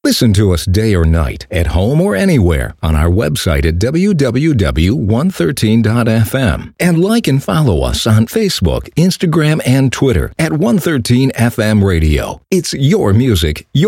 Listen to us day or night, at home or anywhere, on our website at www.113.fm. And like and follow us on Facebook, Instagram, and Twitter at 113 FM Radio. It's your music, your